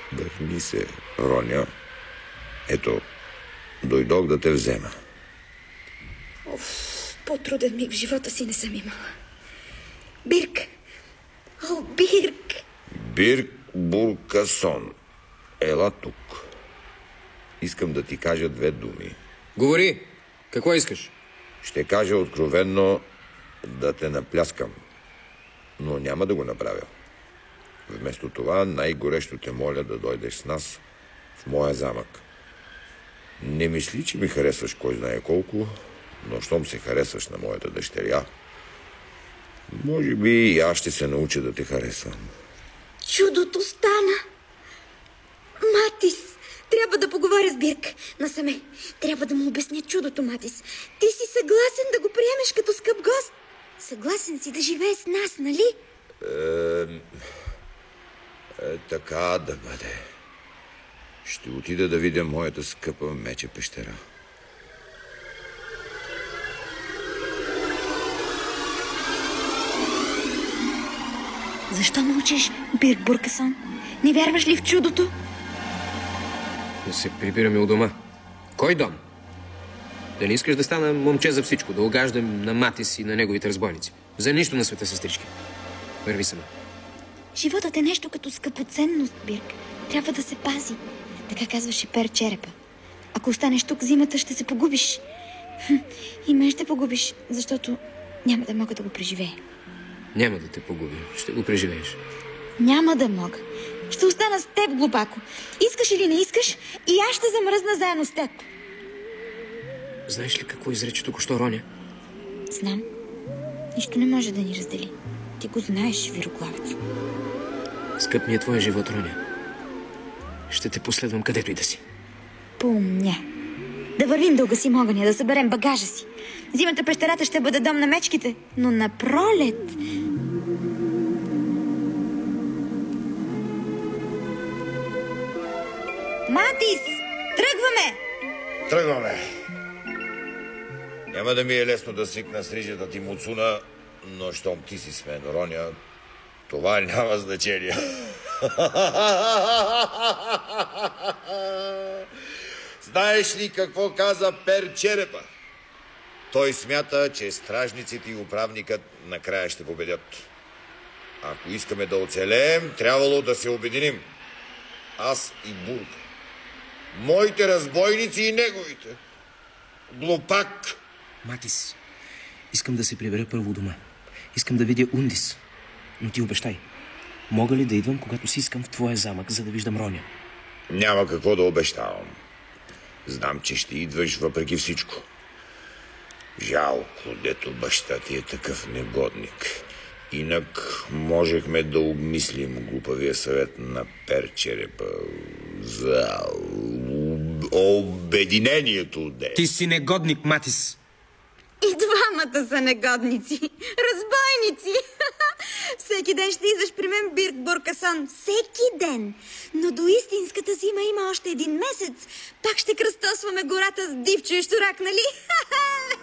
Върни се, Роня. Ето, дойдох да те взема. По-труден миг в живота си не съм имала. Бирк! О, Бирк! Бирк Буркасон. Ела тук. Искам да ти кажа 2 думи. Говори! Какво искаш? Ще кажа откровенно да те напляскам, но няма да го направя. Вместо това най-горещо те моля да дойдеш с нас в моя замък. Не мисли, че ми харесваш кой знае колко, но щом се харесваш на моята дъщеря, може би и аз ще се науча да те харесвам. Чудото стана! Матис! Трябва да поговоря с Бирк. Насаме. Трябва да му обясня чудото, Матис. Ти си съгласен да го приемеш като скъп гост? Съгласен си да живее с нас, нали? Така да бъде. Ще отида да видя моята скъпа мече пещера. Защо мълчиш, Бирк Буркасон? Не вярваш ли в чудото? Да се прибираме у дома. Кой дом? Дали искаш да стана момче за всичко, да угаждам на Матис и на неговите разбойници? За нищо на света, сестрички. Върви сама. Животът е нещо като скъпоценност, Бирк. Трябва да се пази. Така казваше Пер Черепа. Ако останеш тук зимата, ще се погубиш. И мен ще погубиш, защото няма да мога да го преживея. Няма да те погубя. Ще го преживееш. Няма да мога. Ще остана с теб, глупако. Искаш или не искаш, и аз ще замръзна заедно с теб. Знаеш ли какво изрече току-що Роня? Знам. Нищо не може да ни раздели. Ти го знаеш, вироглавец. Скъп ми е твоя живот, Роня. Ще те последвам където и да си. Помня. Да вървим да угасим огъня, да съберем багажа си. Зимата пещерата ще бъде дом на мечките, но на пролет... Матис! Тръгваме! Тръгваме. Няма да ми е лесно да свикна с рижата ти муцуна, но щом ти си с мен, Роня, това няма значение. Знаеш ли какво каза Пер Черепа? Той смята, че стражниците и управникът накрая ще победят. Ако искаме да оцелеем, трябвало да се обединим. Аз и Бурк. Моите разбойници и неговите. Глупак! Матис, искам да се прибера първо дома. Искам да видя Ундис. Но ти обещай. Мога ли да идвам, когато си искам в твоя замък, за да виждам Роня? Няма какво да обещавам. Знам, че ще идваш въпреки всичко. Жалко, дето баща ти е такъв негодник. Инак можехме да обмислим глупавия съвет на Пер Черепа за обединението. Ти си негодник, Матис. И двамата са негодници. Разбойници. Всеки ден ще идваш при мен, Бирк Буркасон. Всеки ден. Но до истинската зима има още 1 месец. Пак ще кръстосваме гората с Дивчо и Щурак, нали?